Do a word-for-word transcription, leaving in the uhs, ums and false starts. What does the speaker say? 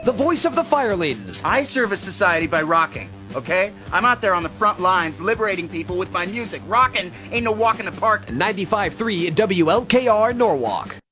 the voice of the Firelings. I serve a society by rocking, okay? I'm out there on the front lines liberating people with my music. Rocking ain't no walk in the park. ninety-five point three W L K R Norwalk.